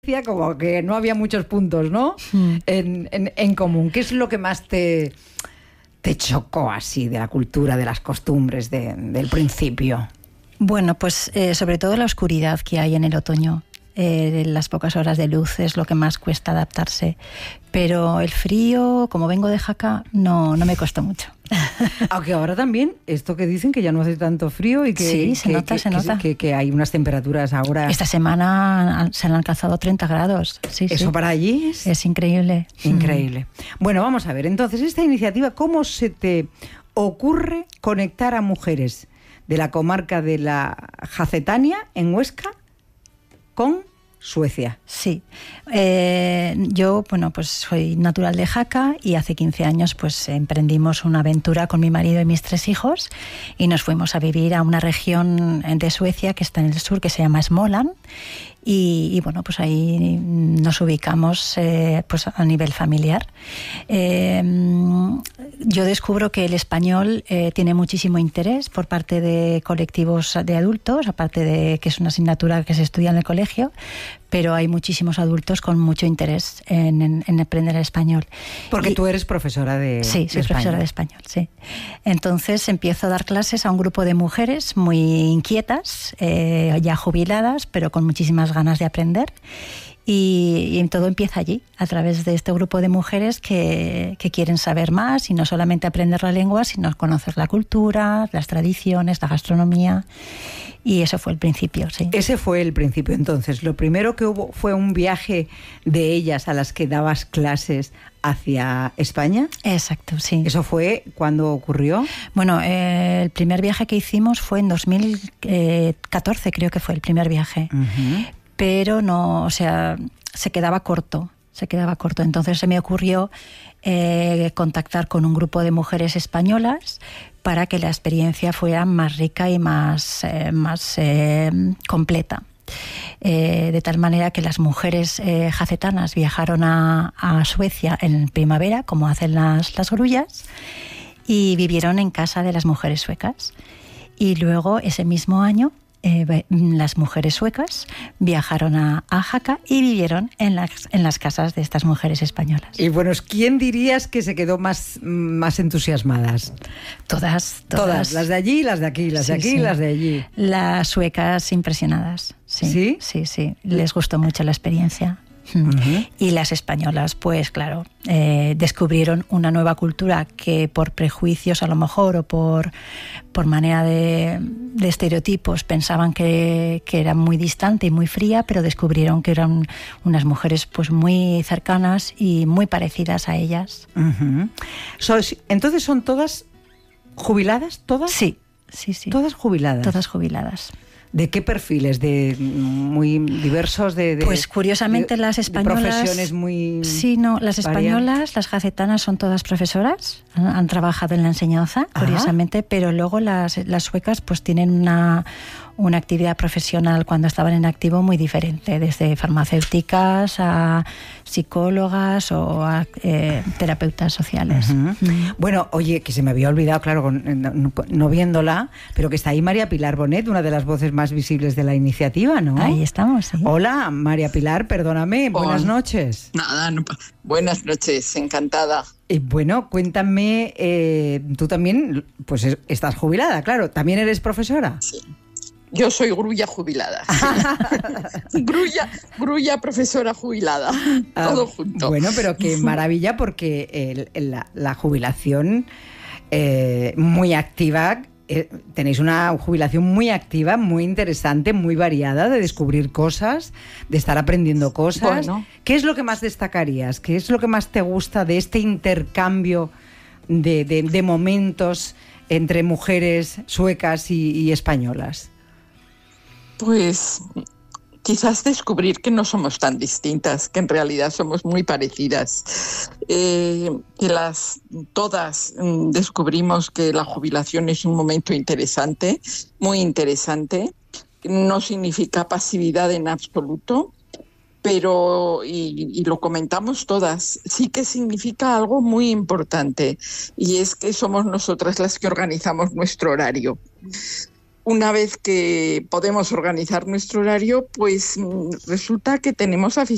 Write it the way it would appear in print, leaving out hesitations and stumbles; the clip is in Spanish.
Suecia como que no había muchos puntos, ¿no? En común. ¿Qué es lo que más te chocó así de la cultura, de las costumbres del principio? Bueno, pues sobre todo la oscuridad que hay en el otoño. Las pocas horas de luz es lo que más cuesta adaptarse. Pero el frío, como vengo de Jaca, no me costó mucho. Aunque ahora también, esto que dicen que ya no hace tanto frío y que, sí, se nota. Que hay unas temperaturas ahora... Esta semana se han alcanzado 30 grados. Sí, ¿Eso sí. para allí es increíble. Increíble. Bueno, vamos a ver. Entonces, esta iniciativa, ¿cómo se te ocurre conectar a mujeres de la comarca de la Jacetania, en Huesca, con Suecia? Sí. Yo, bueno, pues soy natural de Jaca y hace 15 años pues emprendimos una aventura con mi marido y mis 3 hijos y nos fuimos a vivir a una región de Suecia que está en el sur, que se llama Småland. Y bueno, pues ahí nos ubicamos pues a nivel familiar. Yo descubro que el español tiene muchísimo interés por parte de colectivos de adultos, aparte de que es una asignatura que se estudia en el colegio, pero hay muchísimos adultos con mucho interés en aprender el español. Porque tú eres profesora de Sí, soy profesora de español, sí. Entonces empiezo a dar clases a un grupo de mujeres muy inquietas, ya jubiladas, pero con muchísimas ganas de aprender. Y todo empieza allí, a través de este grupo de mujeres que quieren saber más y no solamente aprender la lengua, sino conocer la cultura, las tradiciones, la gastronomía. Y eso fue el principio, sí. Ese fue el principio. Entonces, lo primero que hubo fue un viaje de ellas a las que dabas clases hacia España. Exacto, sí. ¿Eso fue cuando ocurrió? Bueno, el primer viaje que hicimos fue en 2014, creo que fue el primer viaje. Uh-huh. Pero no, o sea, se quedaba corto. Entonces se me ocurrió contactar con un grupo de mujeres españolas para que la experiencia fuera más rica y más completa. De tal manera que las mujeres jacetanas viajaron a Suecia en primavera, como hacen las grullas, y vivieron en casa de las mujeres suecas. Y luego, ese mismo año, las mujeres suecas viajaron a Jaca y vivieron en las casas de estas mujeres españolas. Y bueno, ¿quién dirías que se quedó más entusiasmadas? Todas, las de allí, las de aquí, las de aquí, las de allí. Las suecas impresionadas. ¿Sí? Sí, les gustó mucho la experiencia. Uh-huh. Y las españolas, pues claro, descubrieron una nueva cultura que por prejuicios a lo mejor o por manera de estereotipos pensaban que era muy distante y muy fría, pero descubrieron que eran unas mujeres pues muy cercanas y muy parecidas a ellas. Uh-huh. Entonces, ¿son todas jubiladas? ¿Todas? Sí. ¿Todas jubiladas? Todas jubiladas. ¿De qué perfiles? ¿De muy diversos? Pues curiosamente las españolas... De profesiones muy... Sí, no, las españolas, las jacetanas son todas profesoras, han trabajado en la enseñanza, curiosamente, pero luego las suecas pues tienen una actividad profesional cuando estaban en activo muy diferente, desde farmacéuticas a psicólogas o a terapeutas sociales. Uh-huh. Bueno, oye, que se me había olvidado, claro, no viéndola, pero que está ahí María Pilar Bonet, una de las voces más visibles de la iniciativa, ¿no? Ahí estamos, sí. Hola, María Pilar, perdóname, buenas noches. Nada, buenas noches, encantada. Bueno, cuéntame, tú también, pues estás jubilada, claro, ¿también eres profesora? Sí. Yo soy grulla jubilada. Sí. grulla profesora jubilada. Todo junto. Bueno, pero qué maravilla, porque la jubilación muy activa, tenéis una jubilación muy activa, muy interesante, muy variada, de descubrir cosas, de estar aprendiendo cosas. Bueno. ¿Qué es lo que más destacarías? ¿Qué es lo que más te gusta de este intercambio de momentos entre mujeres suecas y españolas? Pues quizás descubrir que no somos tan distintas, que en realidad somos muy parecidas, que todas descubrimos que la jubilación es un momento interesante, muy interesante, no significa pasividad en absoluto, pero, y lo comentamos todas, sí que significa algo muy importante, y es que somos nosotras las que organizamos nuestro horario. Una vez que podemos organizar nuestro horario, pues resulta que tenemos afición